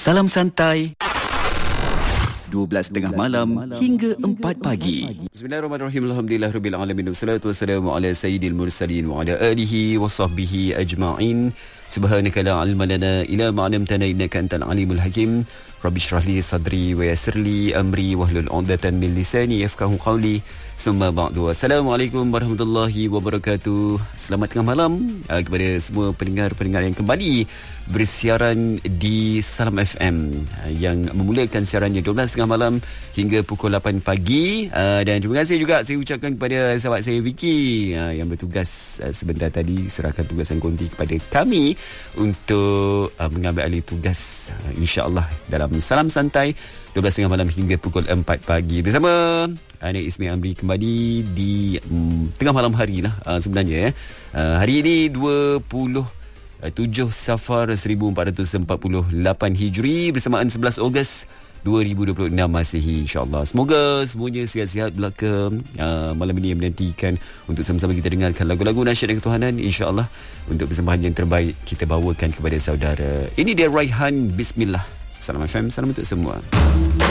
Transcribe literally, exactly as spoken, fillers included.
Salam santai dua belas tiga puluh malam hingga empat pagi. Bismillahirrahmanirrahim. Alhamdulillahirabbil alamin. Wassalatu wassalamu ala sayyidil mursalin wa ala alihi wa sahbihi ajma'in. Subhanaka la ilma lana illa ma 'allamtana innaka antal alimul hakim. Rabbi shrah li sadri wa yassir li amri wahlul 'uqdatam min lisani yafqahu qawli. Summa ba'du. Assalamualaikum warahmatullahi wabarakatuh. Selamat tengah malam uh, kepada semua pendengar-pendengar yang kembali bersiaran di Salam F M uh, yang memulakan siarannya dua belas tiga puluh malam hingga pukul lapan pagi. Uh, dan terima kasih juga saya ucapkan kepada sahabat saya Vicky uh, yang bertugas uh, sebentar tadi serahkan tugasan konti kepada kami untuk uh, mengambil alih tugas uh, insya-Allah dalam Salam Santai dua belas tiga puluh malam hingga pukul empat pagi bersama Ana Ismail Amri kembali di um, tengah malam hari lah uh, sebenarnya. Eh. Uh, hari ini dua puluh tujuh Safar seribu empat ratus empat puluh lapan Hijri bersamaan sebelas Ogos dua ribu dua puluh enam Masihi, insya-Allah. Semoga semuanya sihat-sihat belaka. Uh, malam ini yang menantikan untuk sama-sama kita dengarkan lagu-lagu nasyid dan ketuhanan, insya-Allah untuk persembahan yang terbaik kita bawakan kepada saudara. Ini dia Raihan Bismillah. Salam F M, salam untuk semua.